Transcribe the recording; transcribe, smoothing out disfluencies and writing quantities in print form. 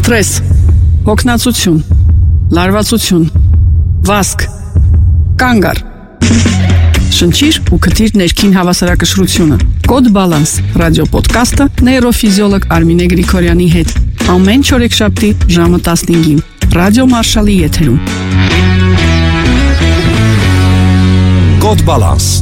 Սթրես, հոգնածություն, լարվածություն, վազք, կանգ առ։ Շնչիր ու քթիր ներքին հավասարակշռությունը։ Կոդ Բալանս ռադիոպոդքասթը նեյրոֆիզիոլոգ Արմինե Գրիգորյանի հետ։ Ամեն չորեքշաբթի ժամը 15-ին։ Ռադիո Մարշալի եթերում։ Կոդ Բալանս